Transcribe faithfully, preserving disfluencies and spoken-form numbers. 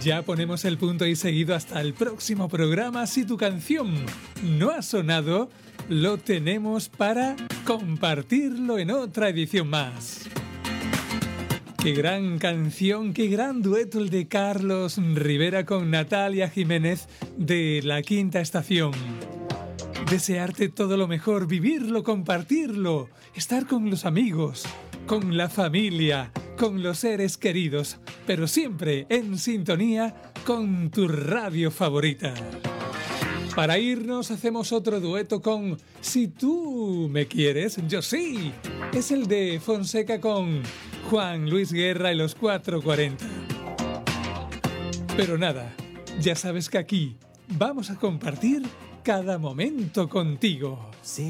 Ya ponemos el punto y seguido hasta el próximo programa. Si tu canción no ha sonado, lo tenemos para compartirlo en otra edición más. Qué gran canción, qué gran dueto el de Carlos Rivera con Natalia Jiménez de La Quinta Estación. Desearte todo lo mejor, vivirlo, compartirlo, estar con los amigos, con la familia, con los seres queridos, pero siempre en sintonía con tu radio favorita. Para irnos hacemos otro dueto con Si tú me quieres, yo sí. Es el de Fonseca con Juan Luis Guerra y los cuatro cuarenta. Pero nada, ya sabes que aquí vamos a compartir cada momento contigo. Sí.